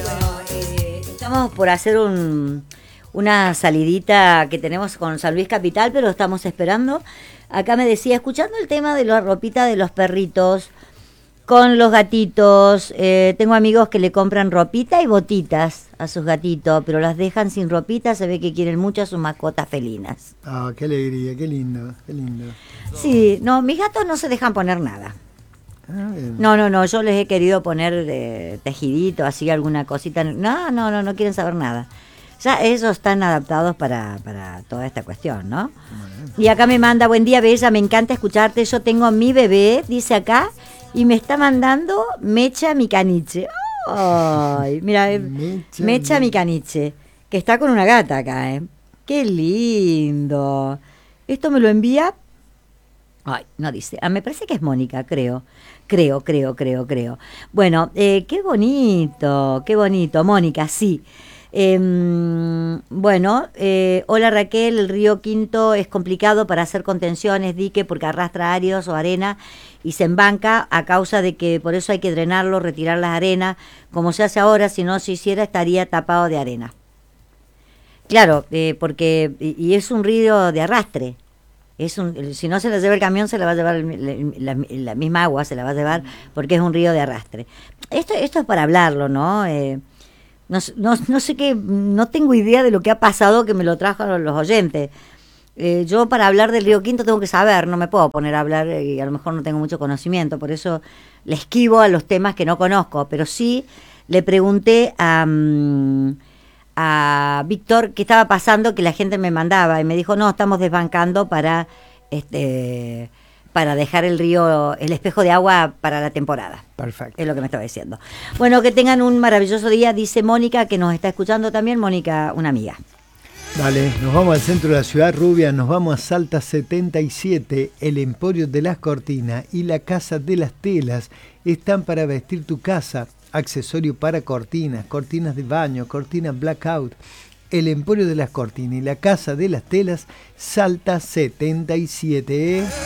Estamos por hacer una salidita que tenemos con San Luis Capital, pero estamos esperando. Acá me decía, escuchando el tema de la ropita de los perritos, con los gatitos, tengo amigos que le compran ropita y botitas a sus gatitos, pero las dejan sin ropita, se ve que quieren mucho a sus mascotas felinas. Ah, qué alegría, qué lindo, qué lindo. Sí, no, mis gatos no se dejan poner nada. No, yo les he querido poner tejidito, así alguna cosita. No quieren saber nada. Ya ellos están adaptados para toda esta cuestión, ¿no? Y acá me manda, buen día, Bella, me encanta escucharte. Yo tengo mi bebé, dice acá, y me está mandando Mecha mi caniche. Ay, mira, Mecha mi caniche, que está con una gata acá, ¿eh? Qué lindo. Esto me lo envía. Ay, no dice. Me parece que es Mónica, creo. Creo. Bueno, qué bonito, Mónica, sí. Bueno, hola Raquel, el río Quinto es complicado para hacer contenciones, dique, porque arrastra áridos o arena y se embanca a causa de que por eso hay que drenarlo, retirar las arenas, como se hace ahora, si no se hiciera estaría tapado de arena. Claro, porque y es un río de arrastre. Si no se la lleva el camión, se la va a llevar la misma agua, se la va a llevar porque es un río de arrastre. Esto es para hablarlo, ¿no? No sé qué, no tengo idea de lo que ha pasado que me lo trajo los oyentes. Yo para hablar del río Quinto tengo que saber, no me puedo poner a hablar y a lo mejor no tengo mucho conocimiento, por eso le esquivo a los temas que no conozco, pero sí le pregunté a Víctor qué estaba pasando, que la gente me mandaba y me dijo, no, estamos desbancando para dejar el río, el espejo de agua para la temporada. Perfecto. Es lo que me estaba diciendo. Bueno, que tengan un maravilloso día, dice Mónica, que nos está escuchando también, Mónica, una amiga. Dale, nos vamos al centro de la ciudad, Rubia, nos vamos a Salta 77, el Emporio de las Cortinas y la Casa de las Telas están para vestir tu casa, accesorio para cortinas, cortinas de baño, cortinas blackout. El Emporio de las Cortinas y la Casa de las Telas, Salta 77.